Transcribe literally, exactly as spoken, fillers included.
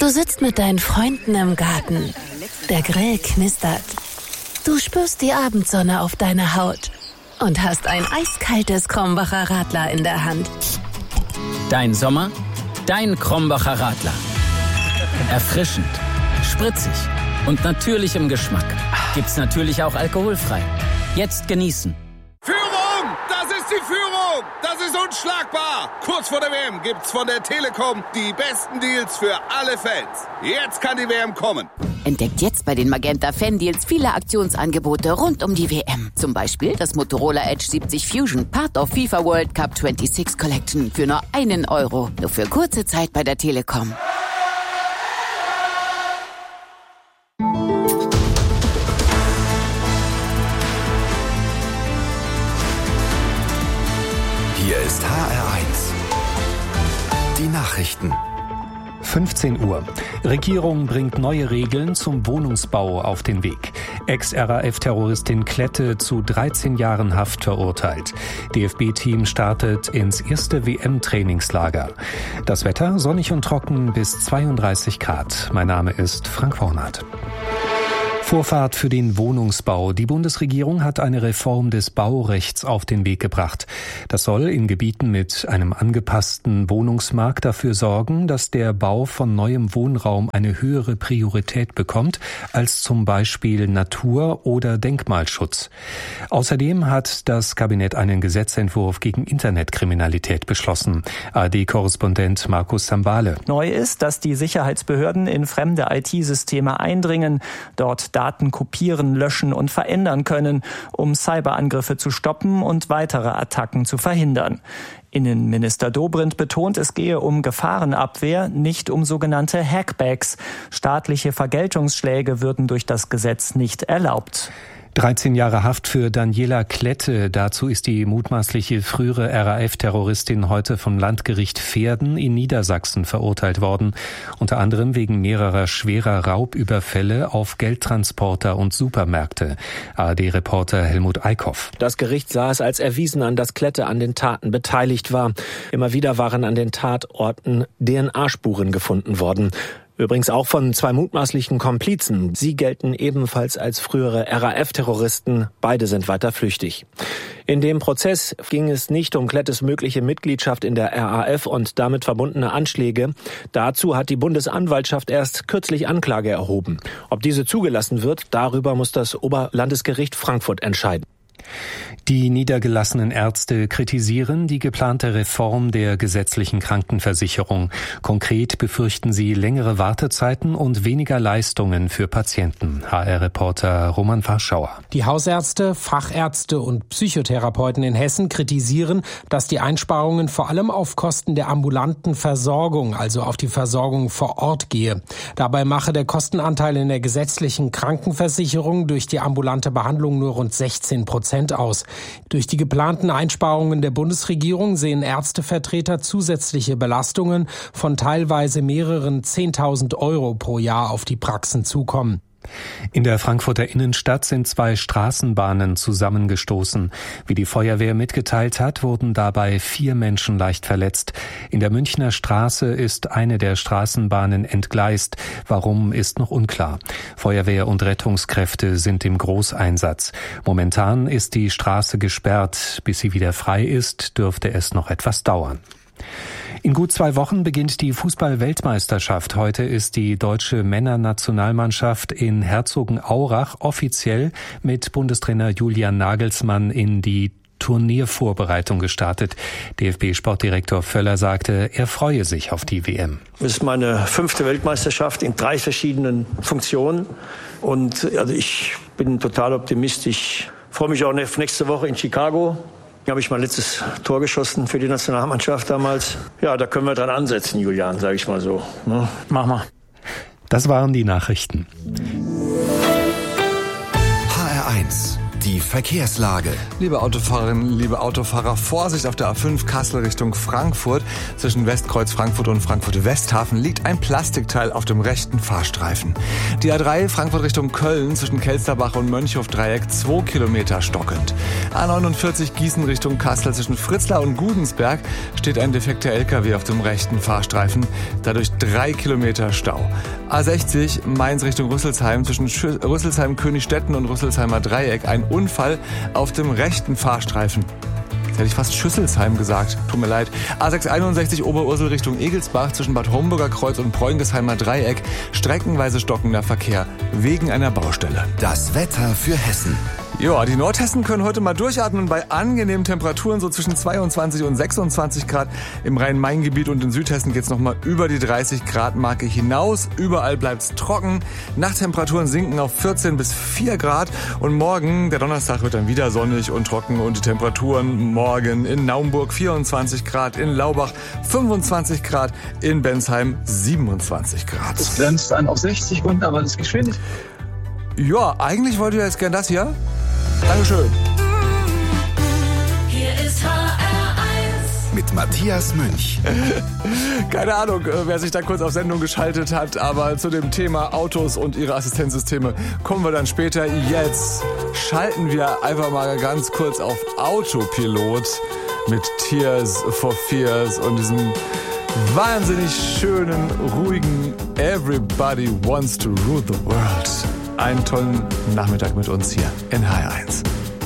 Du sitzt mit deinen Freunden im Garten. Der Grill knistert. Du spürst die Abendsonne auf deiner Haut und hast ein eiskaltes Krombacher Radler in der Hand. Dein Sommer, dein Krombacher Radler. Erfrischend, spritzig und natürlich im Geschmack. Gibt's natürlich auch alkoholfrei. Jetzt genießen. Führung! Das ist die Führung! Das ist unschlagbar! Kurz vor der W M gibt's von der Telekom die besten Deals für alle Fans. Jetzt kann die W M kommen. Entdeckt jetzt bei den Magenta Fan Deals viele Aktionsangebote rund um die W M. Zum Beispiel das Motorola Edge siebzig Fusion, Part of FIFA World Cup sechsundzwanzig Collection für nur einen Euro. Nur für kurze Zeit bei der Telekom. Hier ist H R eins. Die Nachrichten. fünfzehn Uhr. Regierung bringt neue Regeln zum Wohnungsbau auf den Weg. Ex-R A F-Terroristin Klette zu dreizehn Jahren Haft verurteilt. D F B-Team startet ins erste W M-Trainingslager. Das Wetter sonnig und trocken bis zweiunddreißig Grad. Mein Name ist Frank Hornath. Vorfahrt für den Wohnungsbau. Die Bundesregierung hat eine Reform des Baurechts auf den Weg gebracht. Das soll in Gebieten mit einem angepassten Wohnungsmarkt dafür sorgen, dass der Bau von neuem Wohnraum eine höhere Priorität bekommt als zum Beispiel Natur- oder Denkmalschutz. Außerdem hat das Kabinett einen Gesetzentwurf gegen Internetkriminalität beschlossen. A R D-Korrespondent Markus Sambale. Neu ist, dass die Sicherheitsbehörden in fremde I T-Systeme eindringen, dort Daten kopieren, löschen und verändern können, um Cyberangriffe zu stoppen und weitere Attacken zu verhindern. Innenminister Dobrindt betont, es gehe um Gefahrenabwehr, nicht um sogenannte Hackbacks. Staatliche Vergeltungsschläge würden durch das Gesetz nicht erlaubt. dreizehn Jahre Haft für Daniela Klette. Dazu ist die mutmaßliche frühere R A F-Terroristin heute vom Landgericht Verden in Niedersachsen verurteilt worden. Unter anderem wegen mehrerer schwerer Raubüberfälle auf Geldtransporter und Supermärkte. A R D-Reporter Helmut Eickhoff. Das Gericht sah es als erwiesen an, dass Klette an den Taten beteiligt war. Immer wieder waren an den Tatorten D N A-Spuren gefunden worden. Übrigens auch von zwei mutmaßlichen Komplizen. Sie gelten ebenfalls als frühere R A F-Terroristen. Beide sind weiter flüchtig. In dem Prozess ging es nicht um Klettes mögliche Mitgliedschaft in der R A F und damit verbundene Anschläge. Dazu hat die Bundesanwaltschaft erst kürzlich Anklage erhoben. Ob diese zugelassen wird, darüber muss das Oberlandesgericht Frankfurt entscheiden. Die niedergelassenen Ärzte kritisieren die geplante Reform der gesetzlichen Krankenversicherung. Konkret befürchten sie längere Wartezeiten und weniger Leistungen für Patienten. H R-Reporter Roman Warschauer. Die Hausärzte, Fachärzte und Psychotherapeuten in Hessen kritisieren, dass die Einsparungen vor allem auf Kosten der ambulanten Versorgung, also auf die Versorgung vor Ort gehe. Dabei mache der Kostenanteil in der gesetzlichen Krankenversicherung durch die ambulante Behandlung nur rund sechzehn Prozent aus. Durch die geplanten Einsparungen der Bundesregierung sehen Ärztevertreter zusätzliche Belastungen von teilweise mehreren zehntausend Euro pro Jahr auf die Praxen zukommen. In der Frankfurter Innenstadt sind zwei Straßenbahnen zusammengestoßen. Wie die Feuerwehr mitgeteilt hat, wurden dabei vier Menschen leicht verletzt. In der Münchner Straße ist eine der Straßenbahnen entgleist. Warum, ist noch unklar. Feuerwehr und Rettungskräfte sind im Großeinsatz. Momentan ist die Straße gesperrt. Bis sie wieder frei ist, dürfte es noch etwas dauern. In gut zwei Wochen beginnt die Fußball-Weltmeisterschaft. Heute ist die deutsche Männernationalmannschaft in Herzogenaurach offiziell mit Bundestrainer Julian Nagelsmann in die Turniervorbereitung gestartet. D F B-Sportdirektor Völler sagte, er freue sich auf die W M. Es ist meine fünfte Weltmeisterschaft in drei verschiedenen Funktionen. Und also ich bin total optimistisch. Ich freue mich auch auf nächste Woche in Chicago. Da habe ich mein letztes Tor geschossen für die Nationalmannschaft damals. Ja, da können wir dran ansetzen, Julian, sage ich mal so. Ne? Mach mal. Das waren die Nachrichten. H R eins. Die Verkehrslage. Liebe Autofahrerinnen, liebe Autofahrer, Vorsicht auf der A fünf Kassel Richtung Frankfurt. Zwischen Westkreuz Frankfurt und Frankfurt Westhafen liegt ein Plastikteil auf dem rechten Fahrstreifen. Die A drei Frankfurt Richtung Köln zwischen Kelsterbach und Mönchhof-Dreieck zwei Kilometer stockend. A neunundvierzig Gießen Richtung Kassel zwischen Fritzlar und Gudensberg steht ein defekter L K W auf dem rechten Fahrstreifen. Dadurch drei Kilometer Stau. A sechzig Mainz Richtung Rüsselsheim zwischen Rüsselsheim-Königstetten und Rüsselsheimer Dreieck ein Unfall auf dem rechten Fahrstreifen. Jetzt hätte ich fast Schüsselsheim gesagt. Tut mir leid. A sechshunderteinundsechzig Oberursel Richtung Egelsbach zwischen Bad Homburger Kreuz und Preungesheimer Dreieck. Streckenweise stockender Verkehr wegen einer Baustelle. Das Wetter für Hessen. Ja, die Nordhessen können heute mal durchatmen bei angenehmen Temperaturen, so zwischen zweiundzwanzig und sechsundzwanzig Grad. Im Rhein-Main-Gebiet und in Südhessen geht's noch mal über die dreißig Grad Marke hinaus. Überall bleibt's trocken. Nachttemperaturen sinken auf vierzehn bis vier Grad. Und morgen, der Donnerstag, wird dann wieder sonnig und trocken. Und die Temperaturen morgen in Naumburg vierundzwanzig Grad, in Laubach fünfundzwanzig Grad, in Bensheim siebenundzwanzig Grad. Es grenzt an auf sechzig runter, aber das geht schön nicht. Ja, eigentlich wollte ich jetzt gern das hier. Dankeschön. Hier ist H R eins. Mit Matthias Münch. Keine Ahnung, wer sich da kurz auf Sendung geschaltet hat, aber zu dem Thema Autos und ihre Assistenzsysteme kommen wir dann später. Jetzt schalten wir einfach mal ganz kurz auf Autopilot mit Tears for Fears und diesem wahnsinnig schönen, ruhigen Everybody Wants to Rule the World. Einen tollen Nachmittag mit uns hier in H R eins.